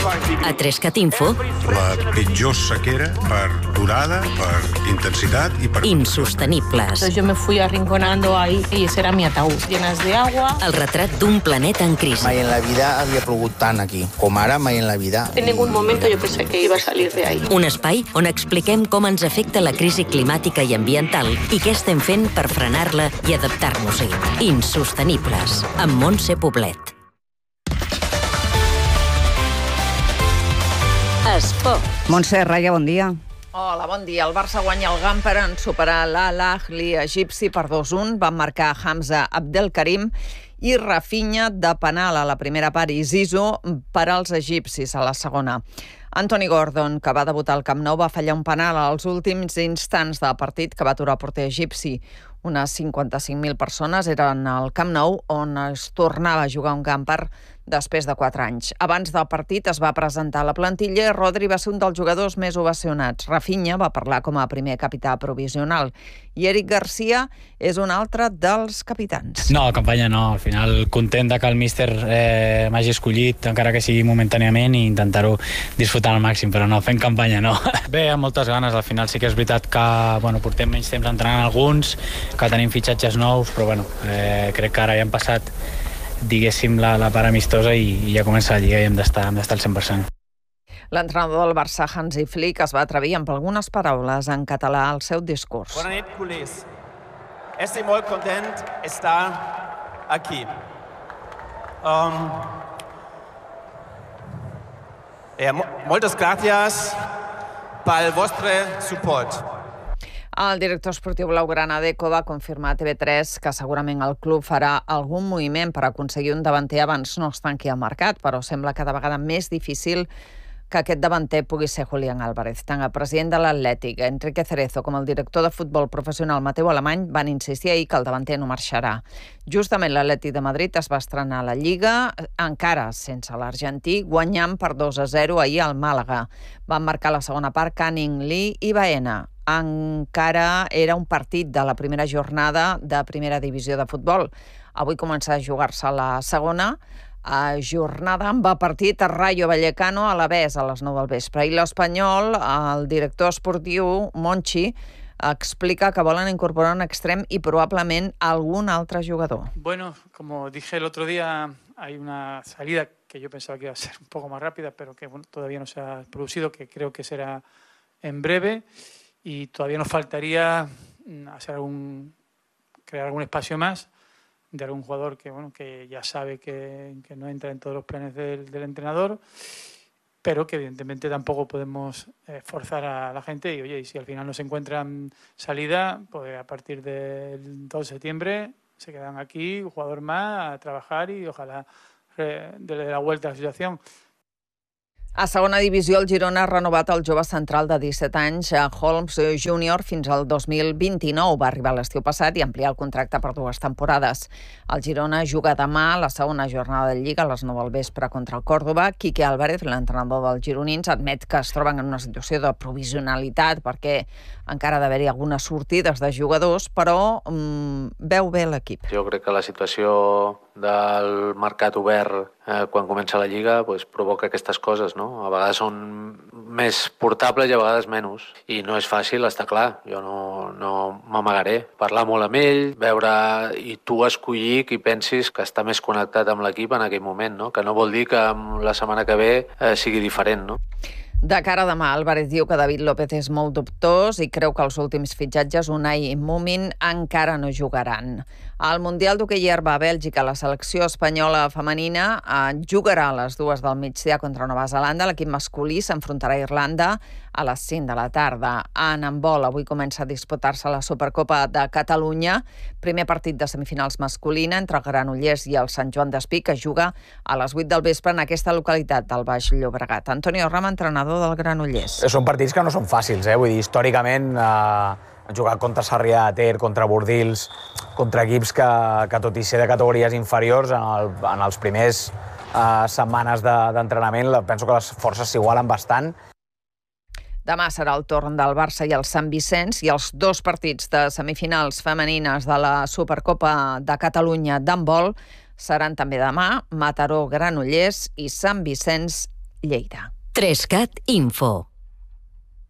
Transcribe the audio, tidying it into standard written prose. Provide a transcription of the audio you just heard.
A 3CAT Info, la pitjor sequera per durada, per intensitat i per... insostenibles. Entonces yo me fui arrinconando ahí y ese era mi ataúd, llenas de agua. El retrat d'un planeta en crisi. Mai en la vida havia plogut tant aquí, com ara mai en la vida. En ningún momento yo pensé que iba a salir de ahí. Un espai on expliquem com ens afecta la crisi climàtica i ambiental i què estem fent per frenar-la i adaptar-nos-hi. Insostenibles, amb Montse Poblet. Esport. Montse Raya, bon dia. Hola, bon dia. El Barça guanya el Gamper en superar l'Al-Ahli egipci per 2-1. Van marcar Hamza Abdelkarim i Rafinha de penal a la primera part i Zizou per als egipcis a la segona. Anthony Gordon, que va debutar al Camp Nou, va fallar un penal als últims instants del partit que va aturar el porter egipci. Unes 55.000 persones eren al Camp Nou, on es tornava a jugar un Gamper després de 4 anys. Abans del partit es va presentar la plantilla i Rodri va ser un dels jugadors més ovacionats. Rafinha va parlar com a primer capità provisional i Eric Garcia és un altre dels capitans. No, campanya no. Al final content que el míster m'hagi escollit, encara que sigui momentàniament, i intentar-ho disfrutar al màxim, però no, fent campanya no. Bé, amb moltes ganes. Al final sí que és veritat que portem menys temps entrenant alguns, que tenim fitxatges nous, però crec que ara ja hem passat, diguéssim, la part amistosa i ja comença la Lliga i hem d'estar al 100%. L'entrenador del Barça, Hansi Flick, es va atrevir amb algunes paraules en català al seu discurs. Bona nit, culers. Estic molt content d'estar aquí. Moltes gràcies pel vostre suport. El director esportiu blaugrana Deco va confirmar a TV3 que segurament el club farà algun moviment per aconseguir un davanter abans no es tanqui el mercat, però sembla cada vegada més difícil que aquest davanter pugui ser Julián Álvarez. Tant el president de l'Atlètic, Enrique Cerezo, com el director de futbol professional Mateu Alemany van insistir ahir que el davanter no marxarà. Justament l'Atlètic de Madrid es va estrenar a la Lliga, encara sense l'argentí, guanyant per 2-0 ahir al Màlaga. Van marcar la segona part Canning, Lee i Baena. Encara era un partit de la primera jornada de primera divisió de futbol. Avui comença a jugar-se la segona jornada amb el partit a Rayo Vallecano a l'Aves a les 9 del vespre. I l'Espanyol, el director esportiu Monchi, explica que volen incorporar un extrem i probablement algun altre jugador. Bueno, como dije el otro día, hay una salida que yo pensaba que iba a ser un poco más rápida, pero que todavía no se ha producido, que creo que será en breve. Y todavía nos faltaría crear algún espacio más de algún jugador que ya sabe que no entra en todos los planes del entrenador, pero que evidentemente tampoco podemos forzar a la gente y si al final no se encuentran salida, pues a partir del 2 de septiembre se quedan aquí, un jugador más, a trabajar y ojalá de la vuelta a la situación. A segona divisió, el Girona ha renovat el jove central de 17 anys, Holmes Júnior, fins al 2029. Va arribar l'estiu passat i ampliar el contracte per 2 temporades. El Girona juga demà la segona jornada de Lliga a les 9 del vespre contra el Córdoba. Quique Álvarez, l'entrenador dels gironins, admet que es troben en una situació de provisionalitat perquè encara ha d'haver-hi algunes sortides de jugadors, però veu bé l'equip. Jo crec que la situació del mercat obert quan comença la Lliga provoca aquestes coses, no? A vegades són més portables i a vegades menys. I no és fàcil, està clar. Jo no m'amagaré. Parlar molt amb ell, veure i tu escollir qui pensis que està més connectat amb l'equip en aquell moment, no? Que no vol dir que la setmana que ve sigui diferent, no? De cara a demà, Álvarez diu que David López és molt dubtós i creu que els últims fitxatges, Unai i Mumin, encara no jugaran. Al Mundial d'Hoquei Herba a Bèlgica, la selecció espanyola femenina jugarà a les 2 del migdia contra Nova Zelanda. L'equip masculí s'enfrontarà a Irlanda a les 5 de la tarda. En handbol, avui comença a disputar-se la Supercopa de Catalunya. Primer partit de semifinals masculina entre el Granollers i el Sant Joan d'Espí, que juga a les 8 del vespre en aquesta localitat del Baix Llobregat. Antonio Rama, entrenador del Granollers. Són partits que no són fàcils, vull dir, històricament han jugat contra Sarrià de Ter, contra Bordils, contra equips que tot i ser de categories inferiors, en els primers setmanes d'entrenament, penso que les forces s'igualen bastant. Demà serà el torn del Barça i el Sant Vicenç i els 2 partits de semifinals femenines de la Supercopa de Catalunya d'handbol seran també demà, Mataró, Granollers i Sant Vicenç, Lleida. 3CAT Info.